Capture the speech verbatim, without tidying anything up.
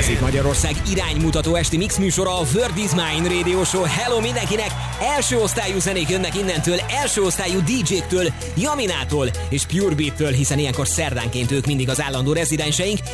Magyarország iránymutató esti mix műsora, a World is Mine Radio Show. Hello mindenkinek! Első osztályú zenék jönnek innentől, első osztályú dé jéktől, Jaminától és Pure Beat-től, hiszen ilyenkor szerdánként ők mindig az állandó rezidenseink.